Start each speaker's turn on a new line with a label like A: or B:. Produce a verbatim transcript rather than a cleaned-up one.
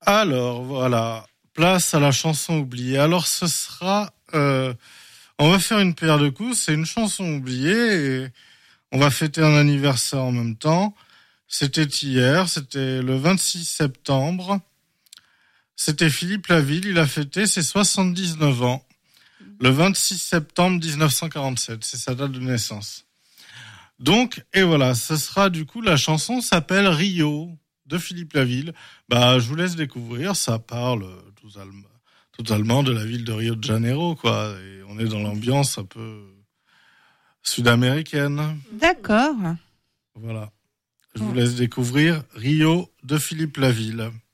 A: Alors, voilà. Place à la chanson oubliée. Alors, ce sera... Euh, on va faire une paire de coups. C'est une chanson oubliée et on va fêter un anniversaire en même temps. C'était hier, c'était le vingt-six septembre. C'était Philippe Laville, il a fêté ses soixante-dix-neuf ans. Le vingt-six septembre dix-neuf cent quarante-sept, c'est sa date de naissance. Donc, et voilà, ce sera du coup, la chanson s'appelle Rio, de Philippe Laville. Bah, je vous laisse découvrir, ça parle totalement, totalement de la ville de Rio de Janeiro, quoi. Et on est dans l'ambiance un peu sud-américaine.
B: D'accord.
A: Voilà. Je vous laisse découvrir Rio de Philippe Laville.